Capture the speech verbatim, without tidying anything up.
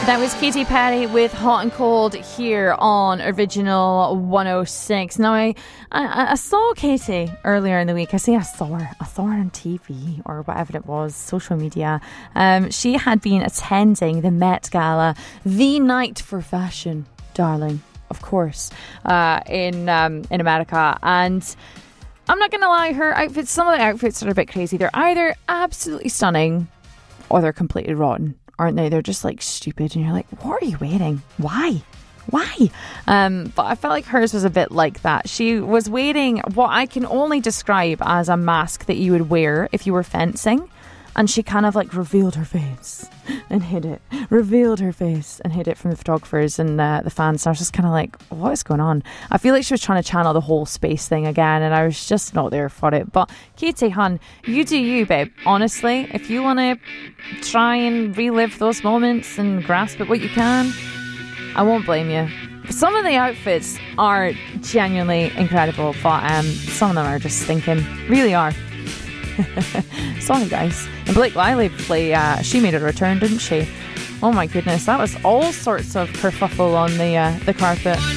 That was Katy Perry with Hot and Cold here on Original one oh six. Now, I, I, I saw Katy earlier in the week. I say I saw her. I saw her on T V or whatever it was, social media. Um, she had been attending the Met Gala, the night for fashion, darling, of course, uh, in um, in America. And I'm not going to lie, her outfits, some of the outfits are a bit crazy. They're either absolutely stunning or they're completely rotten, aren't they? They're just like stupid and you're like, what are you wearing? Why? Why? Um, but I felt like hers was a bit like that. She was wearing what I can only describe as a mask that you would wear if you were fencing. And she kind of like revealed her face and hid it. Revealed her face and hid it from the photographers and uh, the fans. So I was just kind of like, what is going on? I feel like she was trying to channel the whole space thing again, and I was just not there for it. But Katy, hun, you do you, babe. Honestly, if you want to try and relive those moments and grasp at what you can, I won't blame you. Some of the outfits are genuinely incredible, but um, some of them are just stinking. Really are. Sorry, guys. And Blake Lively, uh, she made a return, didn't she? Oh my goodness, that was all sorts of kerfuffle on the uh, the carpet.